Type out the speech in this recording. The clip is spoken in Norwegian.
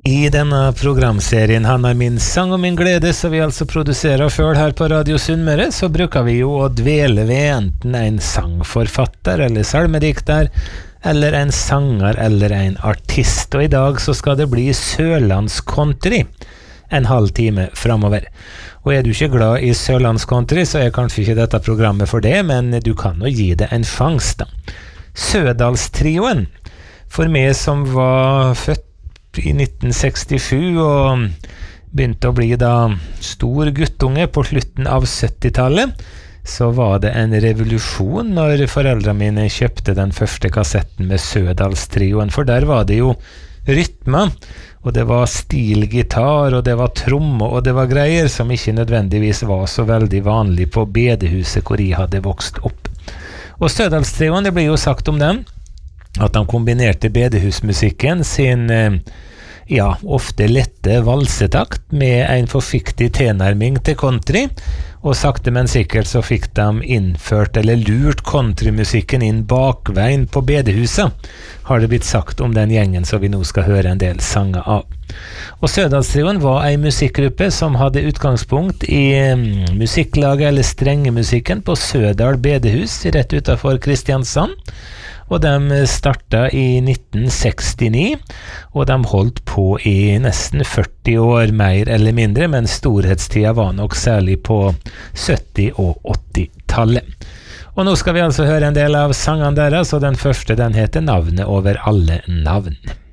I denne programserien Han er min sang og min glede, så vi altså produserer selv her på Radio Sunnmøre, så bruker vi jo å dvele ved enten en sangforfatter eller salmedikter, eller en sanger eller en artist. Og i dag så skal det bli Sørlandscountry en halv time fremover. Og er du ikke glad i Sørlandscountry, så er kanskje ikke dette programmet for det, men du kan jo gi det en fangst da. Sødalstrioen, for meg som var født i 1967 og begynte å bli da stor guttunge på slutten av 70-tallet, så var det en revolusjon når foreldrene mine kjøpte den første kassetten med Sødalstrioen, for der var det jo rytmer, og det var stilgitar, og det var tromme, og det var greier som ikke nødvendigvis var så veldig vanlig på bedehuset hvor jeg hadde vokst opp. Og Sødalstrioen, det ble jo sagt om dem, at han kombinerte bedehusmusikken sin ofte lette valsetakt med en forsiktig tilnærming til country, og sakte men sikkert så fikk de innført eller lurt countrymusikken inn bakveien på bedehuset, har det blitt sagt om den gjengen som vi nå skal høre en del sanger av. Og Sødalstrioen var en musikkgruppe som hadde utgangspunkt i musikklaget eller strengemusikken på Sødal bedehus rett utenfor Kristiansand, og de startet i 1969, og de holdt på i nesten 40 år, mer eller mindre, men storhetstida var nok særlig på 70- og 80-tallet. Og nå skal vi altså høre en del av sangene deres, og den første den heter Navnet over alle navn.